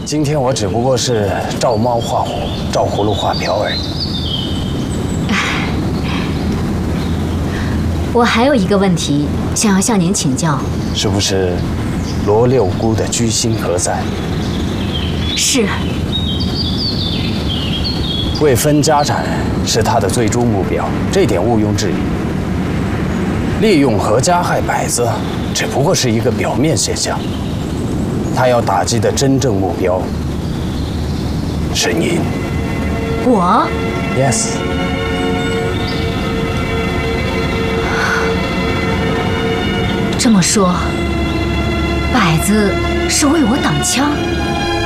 今天我只不过是照猫画虎，照葫芦画瓢而已。 我还有一个问题想要向您请教， 是不是罗六姑的居心何在？ 是。 为分家产是他的最终目标，这点毋庸置疑。利用和加害百子只不过是一个表面现象，他要打击的真正目标是您。 我 ？Yes。 这么说，百子是为我挡枪？